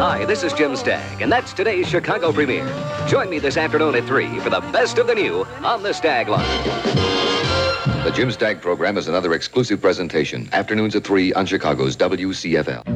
Hi, this is Jim Stagg, and that's today's Chicago premiere. Join me this afternoon at 3 for the best of the new on the Stagg Line. The Jim Stagg program is another exclusive presentation. Afternoons at 3 on Chicago's WCFL.